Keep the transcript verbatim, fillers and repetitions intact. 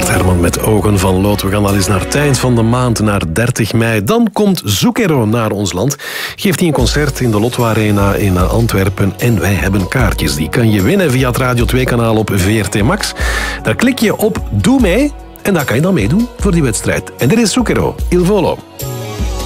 Bart Herman met Ogen van Lood. We gaan al eens naar het eind van de maand, naar dertig mei. Dan komt Zucchero naar ons land. Geeft hij een concert in de Lotto Arena in Antwerpen. En wij hebben kaartjes. Die kan je winnen via het Radio twee kanaal op V R T Max. Daar klik je op Doe mee. En daar kan je dan meedoen voor die wedstrijd. En dit is Zucchero, Il Volo.